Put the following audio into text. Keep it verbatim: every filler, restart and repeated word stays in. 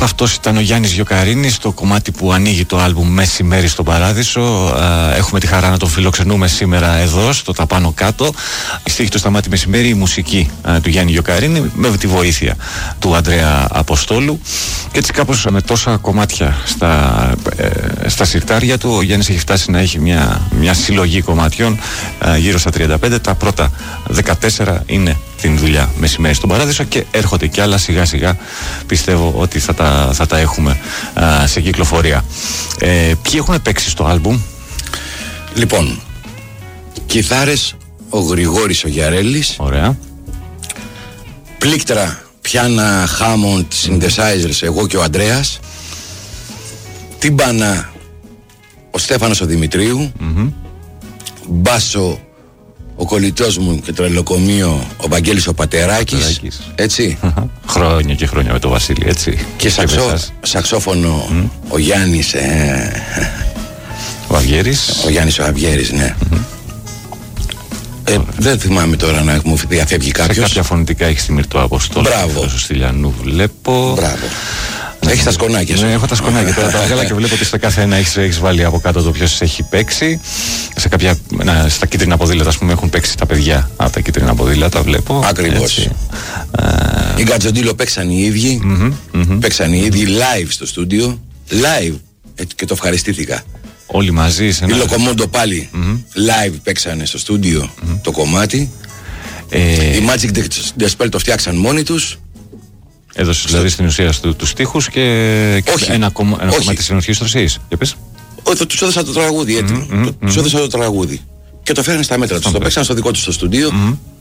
αυτός ήταν ο Γιάννης Γιοκαρίνης, το κομμάτι που ανοίγει το άλμπουμ Μεσημέρι στον Παράδεισο. Έχουμε τη χαρά να τον φιλοξενούμε σήμερα εδώ στο Τα Πάνω Κάτω. Η στίχη του Σταμάτη Μεσημέρι, η μουσική του Γιάννη Γιοκαρίνη με τη βοήθεια του Ανδρέα Αποστόλου. Και έτσι κάπως με τόσα κομμάτια στα, ε, στα συρτάρια του, ο Γιάννης έχει φτάσει να έχει μια, μια συλλογή κομματιών ε, γύρω στα τριάντα πέντε. Τα πρώτα δεκατέσσερα είναι την δουλειά Μεσημέρι στον Παράδεισο και έρχονται κι άλλα σιγά σιγά, πιστεύω ότι θα τα, θα τα έχουμε α, σε κυκλοφορία. ε, Ποιοι έχουν παίξει στο άλμπουμ? Λοιπόν, κιθάρες ο Γρηγόρης ο Γιαρέλης. Ωραία. Πλήκτρα, πιάνα, Hammond, synthesizers, εγώ και ο Ανδρέας. Τύμπανα ο Στέφανος ο Δημητρίου. Mm-hmm. Μπάσο ο κολλητός μου και το ελοκομείο ο Βαγγέλης ο Πατεράκης, Πατεράκης. Έτσι. Χρόνια και χρόνια με τον Βασίλη, έτσι. Και, σαξό, σαξόφωνο mm. ο Γιάννης ε, ο Αυγέρης. Ο Γιάννης ο Αυγέρης, ναι. Mm-hmm. ε, Δεν θυμάμαι τώρα να μου διαφεύγει κάποιος. Σε κάποια φωνητικά έχει τη Μυρτώ Αποστόλου. Μπράβο. Στο Στυλιανού βλέπω. Μπράβο. Έχεις τα σκονάκια σου. Ναι, έχω τα σκονάκια. Τώρα τα βγάλα και βλέπω ότι στα κάθε ένα έχεις, έχεις βάλει από κάτω το ποιος έχει παίξει. Σε κάποια, να, στα κίτρινα ποδήλατα, ας πούμε, έχουν παίξει τα παιδιά από τα κίτρινα ποδήλατα, βλέπω. Ακριβώς. Οι Γκατζοντήλο παίξαν οι ίδιοι. Mm-hmm, mm-hmm. Παίξαν οι ίδιοι live στο στούντιο. Live. Έτσι, και το ευχαριστήθηκα. Όλοι μαζί. Σε ένα... Οι Λοκομόντο πάλι mm-hmm. live παίξανε στο στούντιο mm-hmm. το κομμάτι. Ε... Οι Magic The Spell το φτιάξαν μόνοι τους. Έδωσες στο... δηλαδή στην ουσία του, τους στίχους και, και ένα, κομμα, ένα κομμάτι της ενορχήστρωσης. Για πες. Όχι, τους έδωσα το τραγούδι έτοιμο. Mm-hmm, mm-hmm. Τους έδωσα το τραγούδι. Και το φέρανε στα μέτρα τους. Το παίξαν στο δικό τους στο στούντιο. Mm-hmm.